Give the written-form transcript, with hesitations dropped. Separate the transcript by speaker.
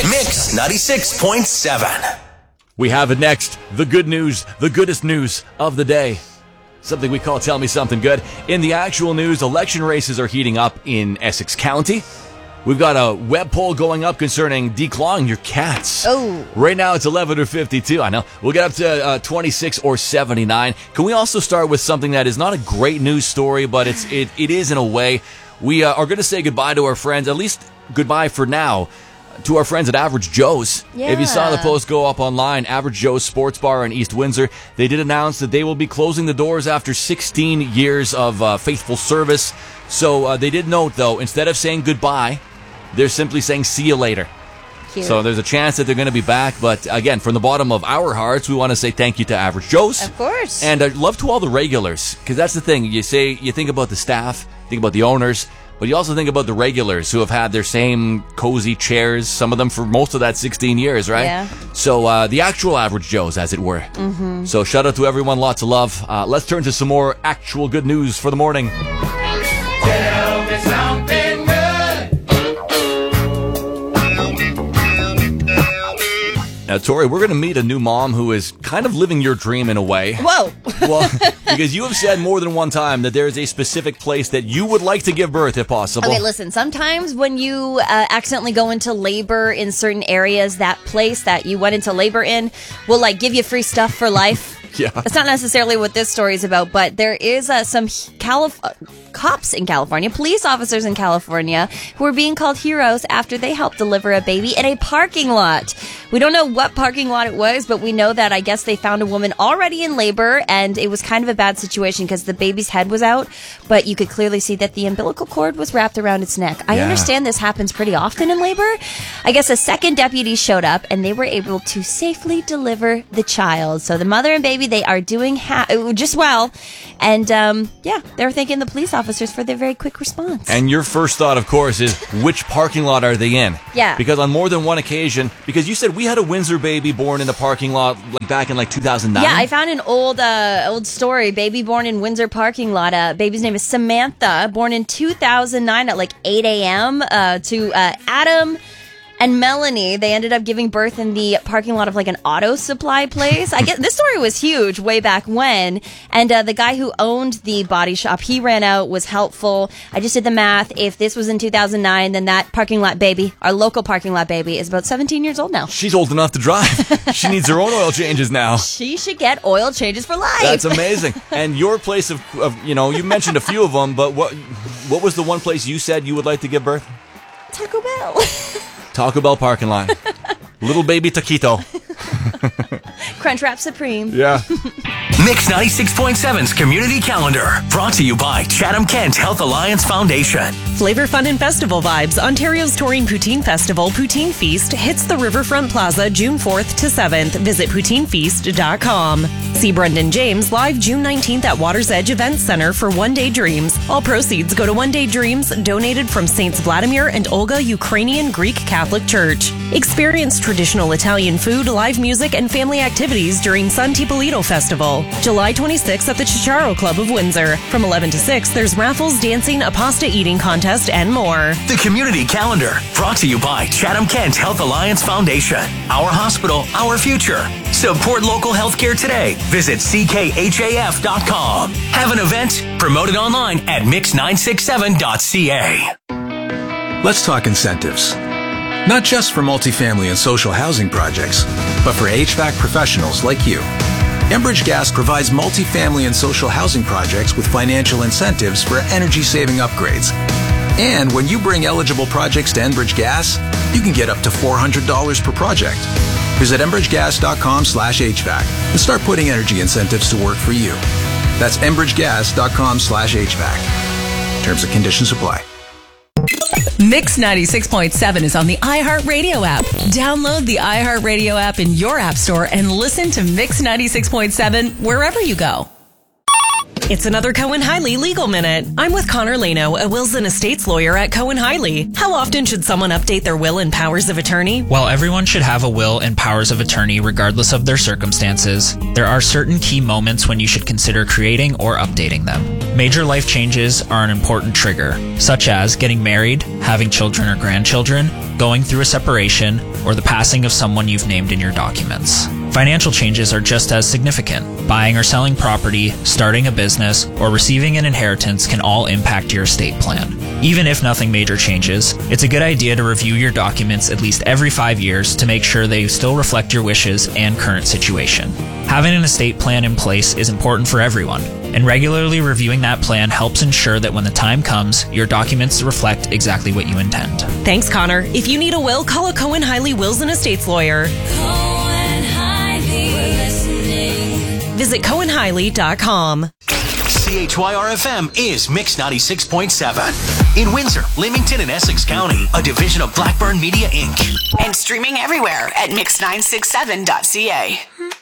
Speaker 1: Mix 96.7.
Speaker 2: We have it next. The good news, the goodest news of the day. Something we call Tell Me Something Good. In the actual news, election races are heating up in Essex County. We've got a web poll going up concerning declawing your cats.
Speaker 3: Oh.
Speaker 2: Right now it's 11 or 52. I know. We'll get up to 26 or 79. Can we also start with something that is not a great news story, but it is in a way. We are going to say goodbye to our friends, at least goodbye for now, to our friends at Average Joe's.
Speaker 3: Yeah.
Speaker 2: If you saw the post go up online, Average Joe's Sports Bar in East Windsor, they did announce that they will be closing the doors after 16 years of faithful service. So they did note, though, instead of saying goodbye, they're simply saying see you later.
Speaker 3: Cute.
Speaker 2: So there's a chance that they're going to be back. But again, from the bottom of our hearts, we want to say thank you to Average Joe's.
Speaker 3: Of course.
Speaker 2: And love to all the regulars, because that's the thing. You think about the staff, think about the owners, but you also think about the regulars who have had their same cozy chairs, some of them for most of that 16 years, right?
Speaker 3: Yeah.
Speaker 2: So the actual Average Joes, as it were. Mm-hmm. So shout out to everyone, lots of love. Let's turn to some more actual good news for the morning.
Speaker 4: Tell me something good.
Speaker 2: Now, Tori, we're going to meet a new mom who is kind of living your dream in a way.
Speaker 3: Whoa.
Speaker 2: Well, because you have said more than one time that there is a specific place that you would like to give birth if possible.
Speaker 3: Okay, listen, sometimes when you accidentally go into labor in certain areas, that place that you went into labor in will give you free stuff for life.
Speaker 2: Yeah.
Speaker 3: That's not necessarily what this story is about, but there is some cops in California, police officers in California, who are being called heroes after they helped deliver a baby in a parking lot. We don't know what parking lot it was, but we know that I guess they found a woman already in labor, and it was kind of a bad situation because the baby's head was out, but you could clearly see that the umbilical cord was wrapped around its neck. I understand this happens pretty often in labor. I guess a second deputy showed up, and they were able to safely deliver the child. So the mother and baby, they are doing just well. And, they're thanking the police officers for their very quick response.
Speaker 2: And your first thought, of course, is which parking lot are they in?
Speaker 3: Yeah.
Speaker 2: Because on more than one occasion, because you said we had a Windsor baby born in the parking lot back in 2009.
Speaker 3: Yeah, I found an old story. Baby born in Windsor parking lot. Baby's name is Samantha, born in 2009 at 8 a.m. To Adam and Melanie. They ended up giving birth in the parking lot of an auto supply place. I guess this story was huge way back when. And the guy who owned the body shop, he ran out, was helpful. I just did the math. If this was in 2009, then that parking lot baby, our local parking lot baby, is about 17 years old now.
Speaker 2: She's old enough to drive. She needs her own oil changes now.
Speaker 3: She should get oil changes for life.
Speaker 2: That's amazing. And your place of you mentioned a few of them, but what was the one place you said you would like to give birth?
Speaker 3: Taco Bell.
Speaker 2: Taco Bell parking lot. Little baby taquito.
Speaker 3: Crunchwrap Supreme.
Speaker 2: Yeah.
Speaker 1: Mix 96.7's Community Calendar, brought to you by Chatham Kent Health Alliance Foundation.
Speaker 5: Flavor Fun and Festival vibes. Ontario's touring Poutine Festival, Poutine Feast, hits the Riverfront Plaza June 4th to 7th. Visit poutinefeast.com. See Brendan James live June 19th at Water's Edge Events Center for One Day Dreams. All proceeds go to One Day Dreams, donated from Saints Vladimir and Olga Ukrainian Greek Catholic Church. Experience traditional Italian food, live music, and family activities during San Tipolito Festival. July 26th at the Chicharo Club of Windsor. From 11 to 6, there's raffles, dancing, a pasta eating contest, and more.
Speaker 1: The Community Calendar, brought to you by Chatham Kent Health Alliance Foundation. Our hospital, our future. Support local healthcare today. Visit ckhaf.com. Have an event? Promote it online at mix967.ca.
Speaker 6: Let's talk incentives. Not just for multifamily and social housing projects, but for HVAC professionals like you. Enbridge Gas provides multifamily and social housing projects with financial incentives for energy-saving upgrades. And when you bring eligible projects to Enbridge Gas, you can get up to $400 per project. Visit enbridgegas.com/HVAC and start putting energy incentives to work for you. That's enbridgegas.com/HVAC. Terms and conditions apply.
Speaker 5: Mix 96.7 is on the iHeartRadio app. Download the iHeartRadio app in your app store and listen to Mix 96.7 wherever you go. It's another Cohen-Hiley Legal Minute. I'm with Connor Leno, a wills and estates lawyer at Cohen-Hiley. How often should someone update their will and powers of attorney?
Speaker 7: Well, everyone should have a will and powers of attorney regardless of their circumstances. There are certain key moments when you should consider creating or updating them. Major life changes are an important trigger, such as getting married, having children or grandchildren, going through a separation, or the passing of someone you've named in your documents. Financial changes are just as significant. Buying or selling property, starting a business, or receiving an inheritance can all impact your estate plan. Even if nothing major changes, it's a good idea to review your documents at least every 5 years to make sure they still reflect your wishes and current situation. Having an estate plan in place is important for everyone, and regularly reviewing that plan helps ensure that when the time comes, your documents reflect exactly what you intend.
Speaker 5: Thanks, Connor. If you need a will, call a Cohen-Hiley Wills and Estates lawyer. Visit CohenHiley.com.
Speaker 1: CHYR-FM is Mix 96.7. In Windsor, Leamington, and Essex County, a division of Blackburn Media, Inc.
Speaker 8: And streaming everywhere at mix967.ca.